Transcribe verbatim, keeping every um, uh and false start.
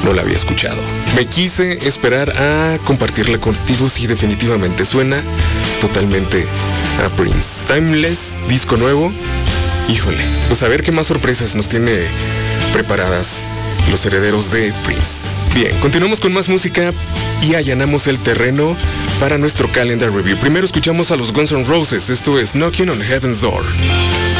no la había escuchado. Me quise esperar a compartirla contigo. Sí, definitivamente suena totalmente a Prince. Timeless, disco nuevo. Híjole, pues a ver qué más sorpresas nos tiene preparadas los herederos de Prince. Bien, continuamos con más música y allanamos el terreno para nuestro Calendar Review. Primero escuchamos a los Guns N' Roses. Esto es Knocking on Heaven's Door.